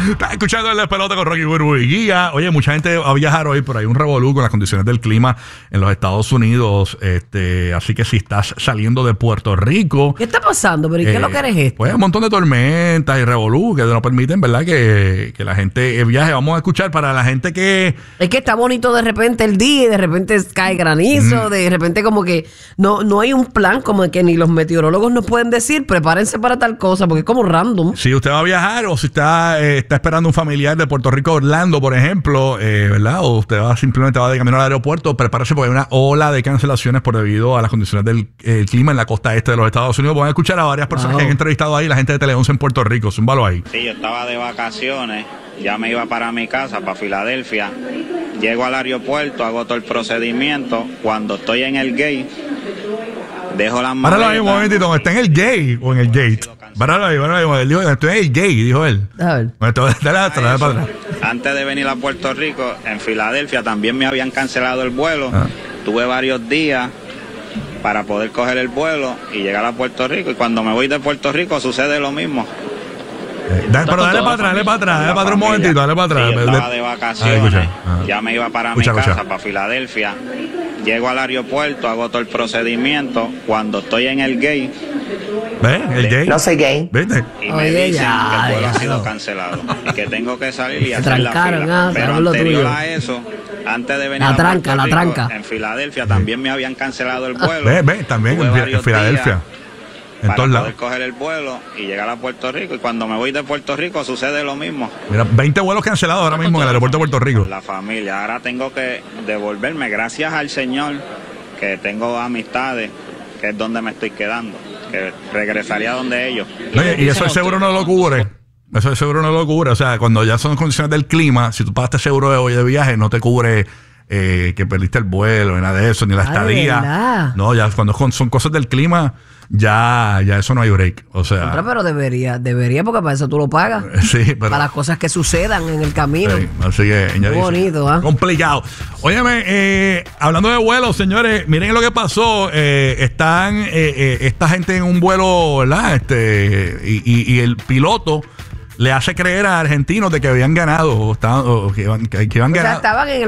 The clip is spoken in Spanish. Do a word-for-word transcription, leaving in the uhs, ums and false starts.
Estás escuchando el despelote con Rocky Burbu y Guía. Oye, mucha gente va a viajar hoy, pero hay un revolú con las condiciones del clima en los Estados Unidos. Este, así que si estás saliendo de Puerto Rico... ¿Qué está pasando? ¿Pero y qué eh, es lo que eres esto? Pues un montón de tormentas y revolú que no permiten, ¿verdad? Que, que la gente viaje. Vamos a escuchar para la gente que... Es que está bonito de repente el día y de repente cae granizo, mm. de repente como que no, no hay un plan, como que ni los meteorólogos nos pueden decir, prepárense para tal cosa, porque es como random. Si usted va a viajar o si está, eh, está esperando un familiar de Puerto Rico a Orlando, por ejemplo, eh, ¿verdad? O usted va simplemente va de camino al aeropuerto, prepárese porque hay una ola de cancelaciones por debido a las condiciones del eh, clima en la costa este de los Estados Unidos. Van a escuchar a varias personas wow. que han entrevistado ahí, la gente de Tele once en Puerto Rico. Zúmbalo ahí. Sí, yo estaba de vacaciones, ya me iba para mi casa, para Filadelfia. Llego al aeropuerto, hago todo el procedimiento. Cuando estoy en el gate, dejo las maletas. Páralo ahí un momentito, ¿está en el gate o en el gate? Páralo ahí, páralo ahí. Él dijo, estoy en el gate, dijo él. A ver. Bueno, dale atrás, dale para atrás. Antes de venir a Puerto Rico, en Filadelfia también me habían cancelado el vuelo. Ah. Tuve varios días para poder coger el vuelo y llegar a Puerto Rico. Y cuando me voy de Puerto Rico sucede lo mismo. Eh, dale, pero dale para atrás, dale para atrás, dale para atrás un momentito, dale para atrás. Sí, yo estaba de vacaciones, ah, ah. ya me iba para escucha, mi casa, escucha. para Filadelfia. Llego al aeropuerto, hago todo el procedimiento. Cuando estoy en el gate... ¿Ves? El gate. No soy gay. ¿Viste? Y me Oye, dicen ya, que el vuelo ya, ha sido no. cancelado y que tengo que salir y Se hacer la trancaron, fila. ah, Pero lo anterior tuyo. a eso, antes de venir La a tranca, Puerto la Rico, tranca. en Filadelfia también me habían cancelado el vuelo. ¿Ves? ¿Ves? También Tuve en, en varios Filadelfia. días En para todos poder lados. coger el vuelo y llegar a Puerto Rico. Y cuando me voy de Puerto Rico sucede lo mismo. Mira, veinte vuelos cancelados ahora mismo en el aeropuerto de Puerto Rico. La familia. Ahora tengo que devolverme, gracias al Señor, que tengo amistades, que es donde me estoy quedando. Que regresaría donde ellos. Oye, y eso el seguro no lo cubre. Eso el seguro no lo cubre. O sea, cuando ya son condiciones del clima, si tú pagaste seguro de hoy de viaje, no te cubre eh, que perdiste el vuelo, ni nada de eso, ni la Ay, estadía. ¿verdad? No, ya cuando son cosas del clima, ya, ya eso no hay break. O sea. Contra, pero debería, debería, porque para eso tú lo pagas. Sí, pero. Para las cosas que sucedan en el camino. Sí, así que, Muy bonito, ¿ah? ¿eh? Complicado. Óyeme, eh, hablando de vuelos, señores, miren lo que pasó. Eh, están eh, eh, esta gente en un vuelo, ¿verdad? Este, y, y, y el piloto le hace creer a argentinos de que habían ganado o, estaban, o que iban, que, que iban O sea, ganado. estaban en el